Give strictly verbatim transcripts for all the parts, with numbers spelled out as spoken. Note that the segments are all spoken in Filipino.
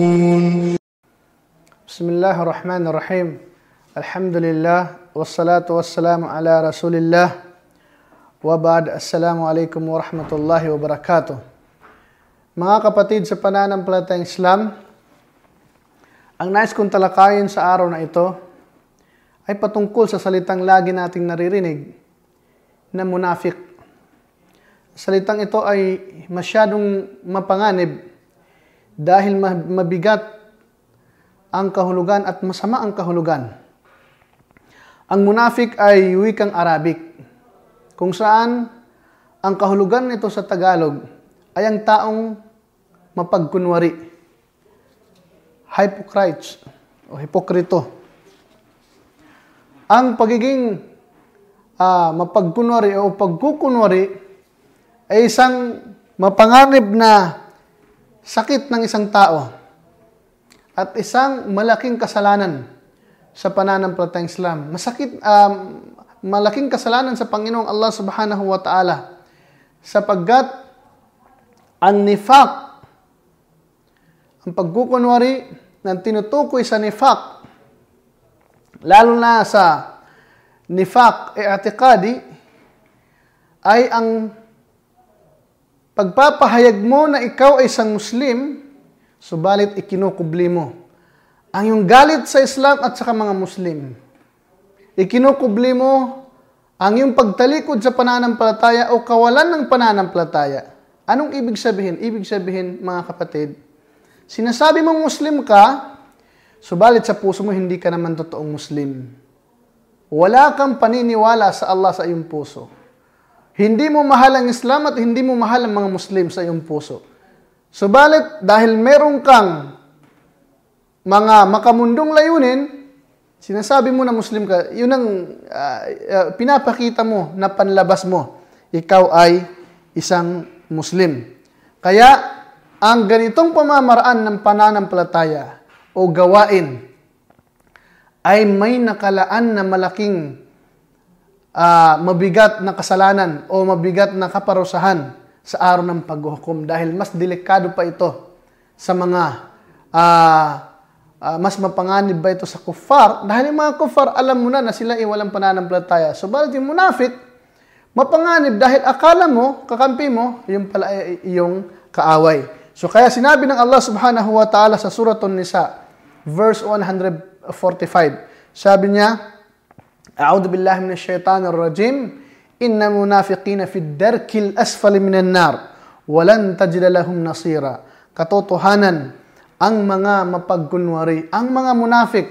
Bismillahirrahmanirrahim. Alhamdulillah wassalatu wassalamu ala Rasulillah. Wa ba'd. Assalamualaikum warahmatullahi wabarakatuh. Mga kapatid sa pananampalatayang Islam, ang nais kong talakayin sa araw na ito ay patungkol sa salitang lagi nating naririnig na munafik. Salitang ito ay masyadong mapanganib dahil mabigat ang kahulugan at masama ang kahulugan. Ang munafik ay wikang Arabic, kung saan ang kahulugan nito sa Tagalog ay ang taong mapagkunwari, hypocrites o hipokrito. Ang pagiging uh, mapagkunwari o pagkukunwari ay isang mapanganib na sakit ng isang tao at isang malaking kasalanan sa pananampalatayang Islam. Masakit, um, malaking kasalanan sa Panginoong Allah Subhanahu wa Ta'ala sapagkat ang nifaq, ang pagkukunwari ng tinutukoy sa nifaq, lalo na sa nifaq i'tiqadi, ay ang pagpapahayag mo na ikaw ay isang Muslim, subalit ikinukubli mo ang iyong galit sa Islam at sa mga Muslim. Ikinukubli mo ang iyong pagtalikod sa pananampalataya o kawalan ng pananampalataya. Anong ibig sabihin? Ibig sabihin, mga kapatid, sinasabi mong Muslim ka, subalit sa puso mo hindi ka naman totoong Muslim. Wala kang paniniwala sa Allah sa iyong puso. Hindi mo mahal ang Islam at hindi mo mahal ang mga Muslim sa iyong puso. Subalit, dahil meron kang mga makamundong layunin, sinasabi mo na Muslim ka, yun ang uh, uh, pinapakita mo na panlabas mo. Ikaw ay isang Muslim. Kaya, ang ganitong pamamaraan ng pananampalataya o gawain ay may nakalaan na malaking uh, mabigat na kasalanan o mabigat na kaparusahan sa araw ng paghuhukom dahil mas delikado pa ito sa mga uh, uh, mas mapanganib ba ito sa kuffar dahil yung mga kuffar alam mo na na sila ay walang pananampalataya. Subalit yung munafik mapanganib dahil akala mo, kakampi mo, yung pala ay iyong kaaway. So kaya sinabi ng Allah Subhanahu wa Ta'ala sa Suratun Nisa verse one forty-five, sabi niya, A'udhu billahi minash shaitanir rajim, Inna munafiqina fi darkil asfali minan nar, walan tajida lahum nasira. Katotohanan, ang mga mapagkunwari, ang mga munafik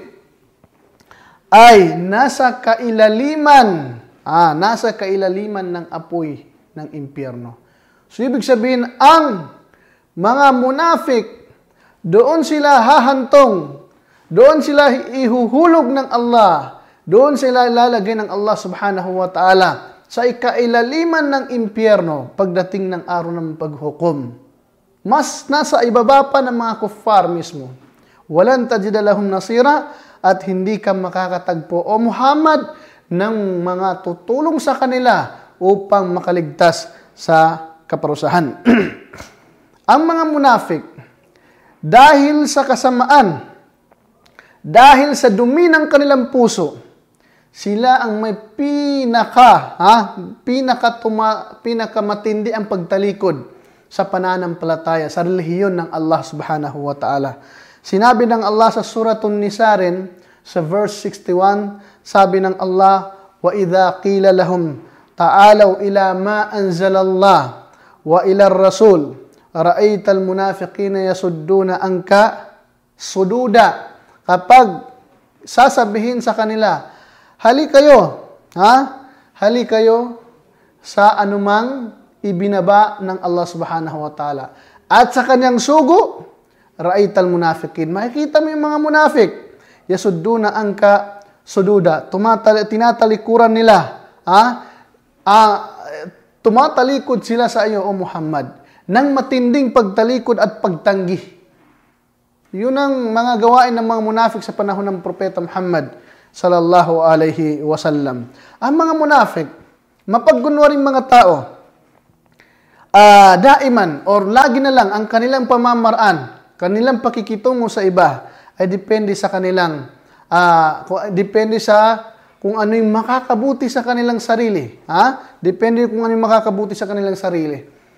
ay nasa kailaliman, ah, nasa kailaliman ng apoy ng impyerno. So ibig sabihin, ang mga munafik, doon sila hahantong, doon sila ihuhulog ng Allah, doon sila ilalagay ng Allah Subhanahu wa Ta'ala sa ikailaliman ng impyerno pagdating ng araw ng paghukom. Mas nasa ibaba pa ng mga kuffar mismo. Walan tajida lahum nasira, at hindi ka makakatagpo o Muhammad ng mga tutulong sa kanila upang makaligtas sa kaparusahan. Ang mga munafik, dahil sa kasamaan, dahil sa dumi ng kanilang puso, sila ang may pinaka, ha, pinaka tuma, pinakamatindi ang pagtalikod sa pananampalataya, sa relihiyon ng Allah Subhanahu wa Ta'ala. Sinabi ng Allah sa Suratun Nisa rin, sa verse sixty-one, sabi ng Allah, wa idha qila lahum ta'alaw ila ma anzalallah wa ila ar-rasul ra'aytal munafiqina yasudduna anka sududa. Kapag sasabihin sa kanila, hali kayo, ha? Hali kayo sa anumang ibinaba ng Allah Subhanahu wa Ta'ala. At sa kanyang sugo, ra'aytal munafiqin. Makikita mo yung mga munafik. Yasudduna anka sududa. Tumatali, tinatalikuran nila. Ha? Ah, tumatalikod sila sa iyo, O Muhammad, ng matinding pagtalikod at pagtanggi. Yun ang mga gawain ng mga munafik sa panahon ng Propeta Muhammad sallallahu alaihi wasallam. Ang mga munafik, mapagkunwaring mga tao, uh, daiman or lagi na lang ang kanilang pamamaraan kanilang pakikitungo sa iba ay depende sa kanilang, uh, depende sa kung ano yung makakabuti sa kanilang sarili. Ha? Depende kung ano yung makakabuti sa kanilang sarili.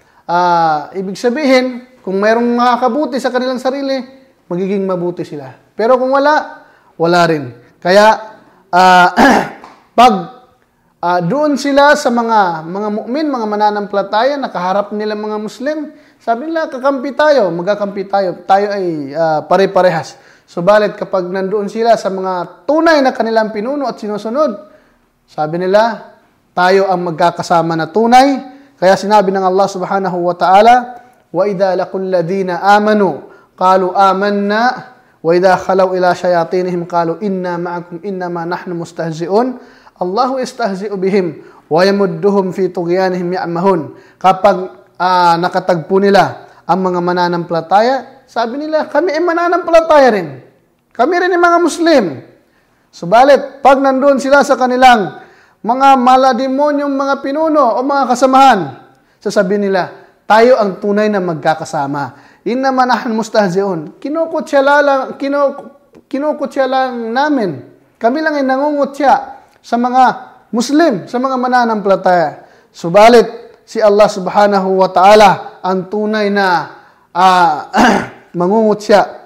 Uh, ibig sabihin, kung mayroong makakabuti sa kanilang sarili, magiging mabuti sila. Pero kung wala, wala rin. Kaya, uh, pag uh, doon sila sa mga mga mu'min, mga mananampalataya, nakaharap nila mga Muslim, sabi nila, kakampi tayo, magkakampi tayo, tayo ay uh, pare-parehas. Subalit kapag nandoon sila sa mga tunay na kanilang pinuno at sinusunod, sabi nila, tayo ang magkakasama na tunay. Kaya sinabi ng Allah subhanahu wa ta'ala, وَإِذَا لَقُوا الَّذِينَ آمَنُوا قَالُوا آمَنَّا وَإِذَا خَلَوْا إِلَى شَيَاطِينِهِمْ قَالُوا إِنَّا مَعَكُمْ إِنَّمَا نَحْنُ مُسْتَهْزِئُونَ اللَّهُ يَسْتَهْزِئُ بِهِمْ وَيَمُدُّهُمْ فِي طُغْيَانِهِمْ يَعْمَهُونَ. Kapag uh, nakatagpo nila ang mga mananampalataya, sabi nila, kami ay mananampalataya rin. Kami rin ay mga Muslim. Subalit, pag nandoon sila sa kanilang mga malademonyong mga pinuno o mga kasamahan, sasabihin nila, tayo ang tunay na magkakasama. Innama nahnu mustahzi'un. Kinukutya lang, kinukutya lang namin. Kami lang ay nangungutya sa mga Muslim, sa mga mananampalataya. Subalit, si Allah subhanahu wa ta'ala ang tunay na uh, mangungutya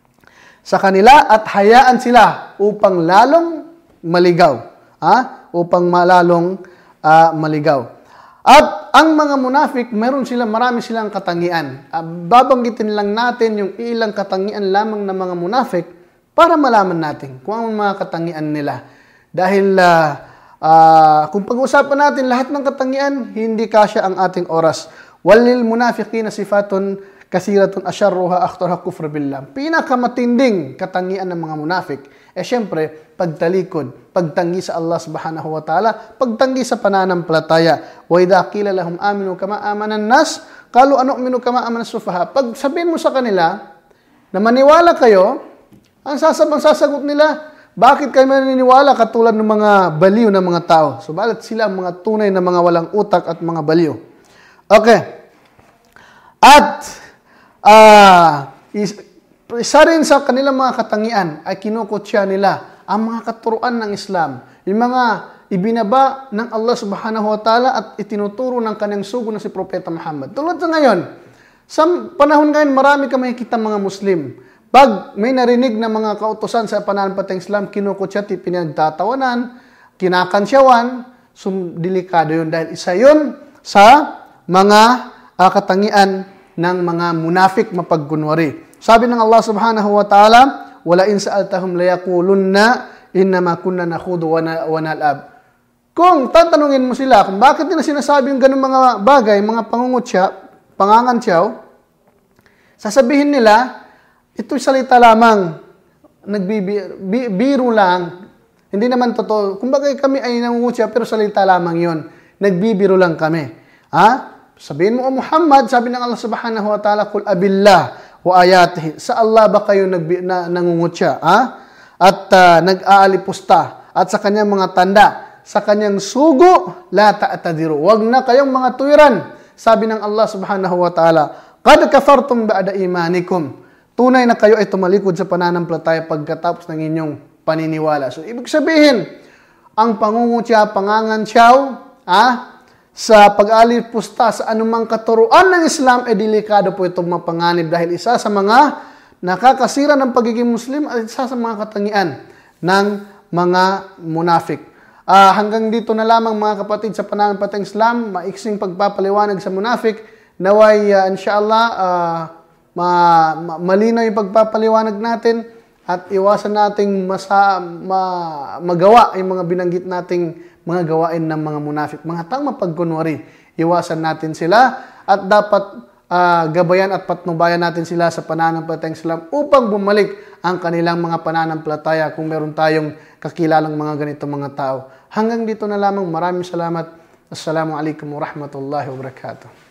sa kanila at hayaan sila upang lalong maligaw. Ha? Upang malalong uh, maligaw. At ang mga munafik, meron sila, marami silang katangian. Uh, babanggitin lang natin yung ilang katangian lamang ng mga munafik para malaman natin kung ang mga katangian nila. Dahil uh, uh, kung pag-uusapan natin lahat ng katangian, hindi kasya ang ating oras. Walil munafiqina sifatun kasiratun asyarruha akhtarha kufr billah. Pinakamatinding katangian ng mga munafik, eh syempre, pagtalikod, pagtanggi sa Allah subhanahu wa ta'ala, pagtanggi sa pananampalataya. Wa idha qila lahum aminu kama amana an-nas, qalu anu'minu kama amana as-sufaha. Pag sabihin mo sa kanila na maniwala kayo, ang sasabang sasagot nila, bakit kayo maniniwala katulad ng mga baliw ng mga tao? Subalit sila ang mga tunay na mga walang utak at mga baliw. Okay. At uh, is, isa rin sa kanilang mga katangian ay kinukutya nila ang mga katuruan ng Islam. Yung mga ibinaba ng Allah subhanahu wa ta'ala at itinuturo ng kanyang sugo na si Propeta Muhammad. Tulad sa ngayon, sa panahon ngayon marami ka makikita mga Muslim. Pag may narinig na mga kautosan sa pananampalatayang Islam, kinukutya, pinagtatawanan, kinakansyawan, sum delikado yun dahil isa yun sa mga uh, katangian ng mga munafik mapagkunwari. Sabi ng Allah subhanahu wa ta'ala, wala in sa'altahum layaqulunna innama kunna nakhudu wa nal'ab. Kung tatanungin mo sila kung bakit nila sinasabi yung ganung mga bagay, mga pangungutya, pangangantyaw, sasabihin nila, ito'y salita lamang, nagbibiro lang, hindi naman totoo. Kung bakit kami ay nangungutya, pero salita lamang yon, nagbibiro lang kami. Ha? Sabihin mo, O Muhammad, sabi ng Allah subhanahu wa ta'ala, kul abillah wa ayatihi. Sa Allah ba kayo nag, na, nangungutya? Ha? At uh, nag-aalipusta. At sa kanyang mga tanda, sa kanyang sugo, la ta'tadiru. Huwag na kayong mga tuwiran. Sabi ng Allah subhanahu wa ta'ala, qad kafartum ba'da imanikum. Tunay na kayo ay tumalikod sa pananampalataya pagkatapos ng inyong paniniwala. So, ibig sabihin, ang pangungutya, pangangantyaw, ah, sa pag-alipusta sa anumang katuruan ng Islam, eh delikado po itong mapanganib dahil isa sa mga nakakasira ng pagiging Muslim at isa sa mga katangian ng mga munafik. Uh, hanggang dito na lamang mga kapatid sa pananampalatayang Islam, maiksing pagpapaliwanag sa munafik, naway uh, inshallah uh, ma, ma, malinaw yung pagpapaliwanag natin at iwasan nating masa, ma, magawa yung mga binanggit nating mga gawain ng mga munafik, mga taong mapagkunwari. Iwasan natin sila at dapat uh, gabayan at patnubayan natin sila sa pananampalatayang Islam upang bumalik ang kanilang mga pananampalataya kung meron tayong kakilalang mga ganito mga tao. Hanggang dito na lamang. Maraming salamat. Assalamualaikum warahmatullahi wabarakatuh.